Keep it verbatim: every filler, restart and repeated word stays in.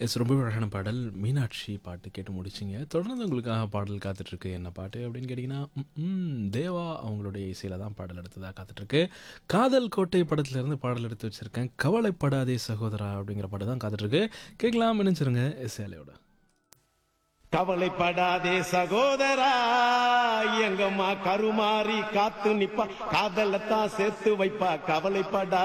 S ரொம்பவே அழகான பாடல். மீனாட்சி பாட்டு கேட்டு முடிச்சிங்க. தொடர்ந்து உங்களுக்காக பாடல் காத்துட்ருக்கு. என்ன பாட்டு அப்படின்னு கேட்டிங்கன்னா, ம் தேவா அவங்களுடைய இசையில தான் பாடல் அடுத்ததா காத்துட்ருக்கு. காதல் கோட்டை படத்துலேருந்து பாடல் எடுத்து வச்சிருக்கேன். கவலைப்படாதே சகோதரா அப்படிங்கிற பாட்டு தான் காத்துட்ருக்கு. கேட்கலாம் நினைச்சிருங்க எஸ்ஏலையோட. கவலைப்படாதே சகோதரா எங்கம்மா கருமாறி காத்து நிப்பா காதலத்தான் சேர்த்து வைப்பா கவலைப்படா